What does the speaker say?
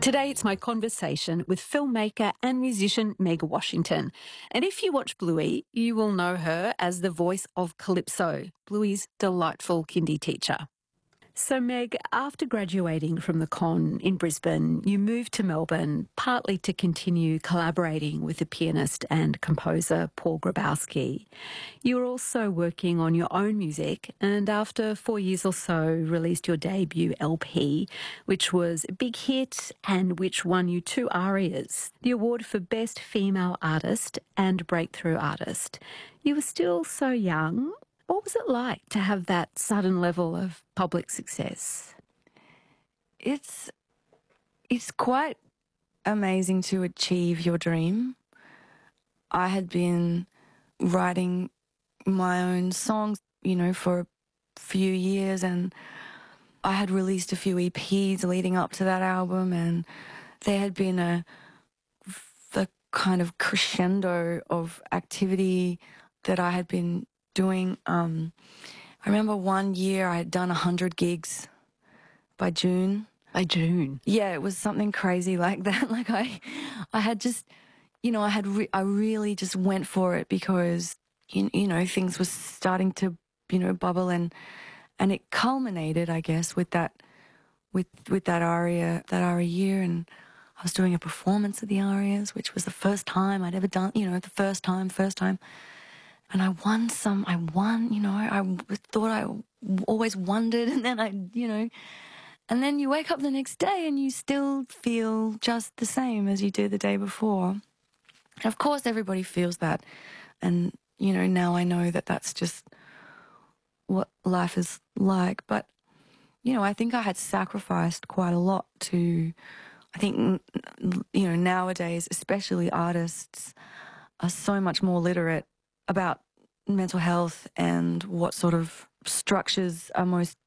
Today, it's my conversation with filmmaker and musician Meg Washington. And if you watch Bluey, you will know her as the voice of Calypso, Bluey's delightful kindy teacher. So, Meg, after graduating from the Con in Brisbane, you moved to Melbourne partly to continue collaborating with the pianist and composer Paul Grabowski. You were also working on your own music, and after 4 years or so, released your debut LP, which was a big hit and which won you 2 ARIAs, the award for Best Female Artist and Breakthrough Artist. You were still so young. What was it like to have that sudden level of public success? It's quite amazing to achieve your dream. I had been writing my own songs, for a few years, and I had released a few EPs leading up to that album, and there had been the kind of crescendo of activity that I had been doing. I remember one year I had done 100 gigs by June. By June? Yeah, it was something crazy like that. Like I had just, I really just went for it because, things were starting to, bubble, and it culminated, I guess, with that aria year, and I was doing a performance of the arias, which was the first time I'd ever done, the first time. And I won, I thought I always wondered, and then and then you wake up the next day and you still feel just the same as you did the day before. And of course, everybody feels that. And, now I know that that's just what life is like. But, I think I had sacrificed quite a lot I think, nowadays, especially artists are so much more literate about mental health and what sort of structures are most